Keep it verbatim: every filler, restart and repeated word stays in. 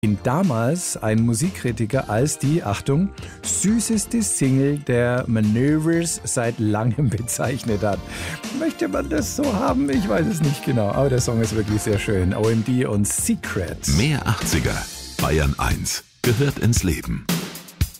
ihn damals ein Musikkritiker als die, Achtung, süßeste Single der Manövers seit langem bezeichnet hat. Möchte man das so haben? Ich weiß es nicht genau, aber der Song ist wirklich sehr schön. O M D und Secret. Mehr achtziger, Bayern eins, gehört ins Leben.